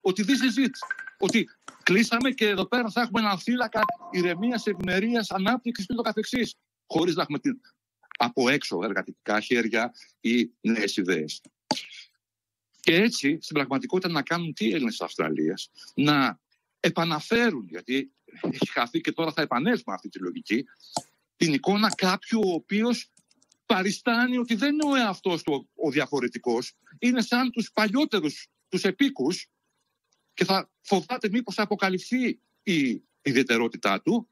ότι this is it. Ότι κλείσαμε και εδώ πέρα θα έχουμε έναν θύλακα ηρεμίας, ευημερίας, ανάπτυξης και το καθεξής. Χωρίς να έχουμε από έξω εργατικά χέρια ή νέες ιδέες. Και έτσι, στην πραγματικότητα, να κάνουν τι οι Έλληνες της Αυστραλίας? Να επαναφέρουν, γιατί έχει χαθεί και τώρα θα επανέλθουμε αυτή τη λογική, την εικόνα κάποιου ο οποίος παριστάνει ότι δεν είναι ο εαυτός του ο διαφορετικός, είναι σαν τους παλιότερους, τους επίκους, και θα φοβάται μήπως θα αποκαλυφθεί η ιδιαιτερότητά του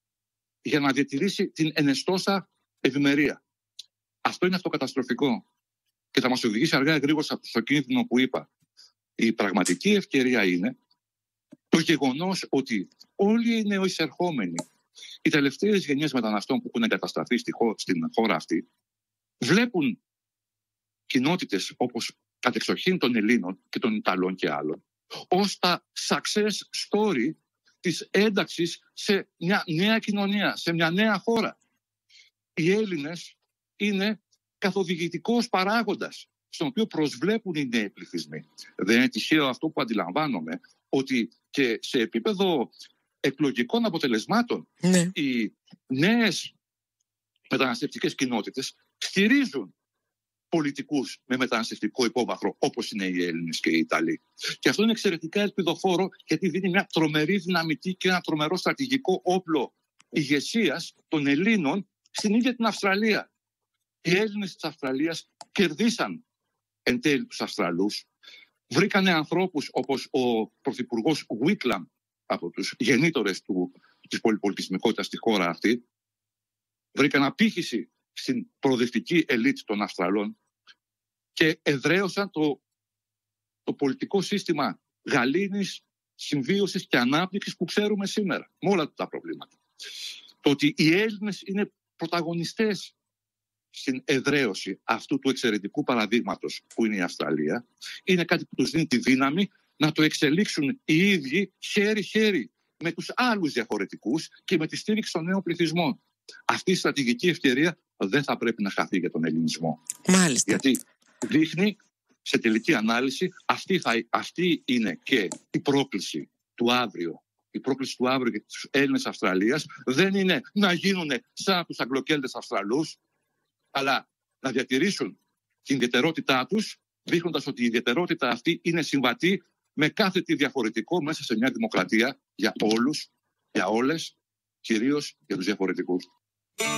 για να διατηρήσει την ενεστώσα ευημερία. Αυτό είναι αυτοκαταστροφικό και θα μας οδηγήσει αργά ή γρήγορα στο κίνδυνο που είπα. Η πραγματική ευκαιρία είναι το γεγονός ότι όλοι οι νεοεισερχόμενοι, οι τελευταίες γενιές μεταναστών που έχουν εγκατασταθεί στην χώρα αυτή, βλέπουν κοινότητες όπως κατεξοχήν των Ελλήνων και των Ιταλών και άλλων ως τα success story της ένταξης σε μια νέα κοινωνία, σε μια νέα χώρα. Οι Έλληνες είναι καθοδηγητικός παράγοντας στον οποίο προσβλέπουν οι νέοι πληθυσμοί. Δεν είναι τυχαίο αυτό που αντιλαμβάνομαι, ότι και σε επίπεδο εκλογικών αποτελεσμάτων οι νέες μεταναστευτικές κοινότητες στηρίζουν πολιτικούς με μεταναστευτικό υπόβαθρο όπως είναι οι Έλληνες και οι Ιταλοί. Και αυτό είναι εξαιρετικά ελπιδοφόρο, γιατί δίνει μια τρομερή δυναμική και ένα τρομερό στρατηγικό όπλο ηγεσίας των Ελλήνων στην ίδια την Αυστραλία. Οι Έλληνες της Αυστραλίας κερδίσαν εν τέλει τους Αυστραλούς. Βρήκανε ανθρώπους όπως ο πρωθυπουργός Whitlam, από τους γεννήτορες της πολυπολιτισμικότητας στη χώρα αυτή. Βρήκαν απήχηση στην προοδευτική ελίτ των Αυστραλών και εδραίωσαν το πολιτικό σύστημα γαλήνης, συμβίωσης και ανάπτυξης που ξέρουμε σήμερα, με όλα τα προβλήματα. Το ότι οι Έλληνες είναι πρωταγωνιστές στην εδραίωση αυτού του εξαιρετικού παραδείγματος που είναι η Αυστραλία, είναι κάτι που τους δίνει τη δύναμη να το εξελίξουν οι ίδιοι χέρι-χέρι με τους άλλους διαφορετικούς και με τη στήριξη των νέων πληθυσμών. Αυτή η στρατηγική ευκαιρία δεν θα πρέπει να χαθεί για τον ελληνισμό. Μάλιστα. Γιατί δείχνει σε τελική ανάλυση αυτή είναι και η πρόκληση του αύριο. Η πρόκληση του αύριο για τους Έλληνες Αυστραλίας δεν είναι να γίνουν σαν τους Αγγλοκέλτες Αυστραλούς, αλλά να διατηρήσουν την ιδιαιτερότητά τους, δείχνοντας ότι η ιδιαιτερότητα αυτή είναι συμβατή με κάθε τι διαφορετικό μέσα σε μια δημοκρατία για όλους, για όλες, κυρίως για τους διαφορετικούς.